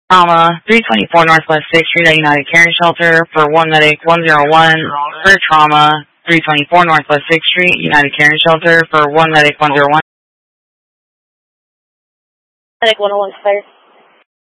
Trauma, 324 Northwest 6th Street at United Caring Shelter for 1 Medic 101 for trauma, 324 Northwest 6th Street, United Caring Shelter for 1 Medic 101. Medic 101 clear.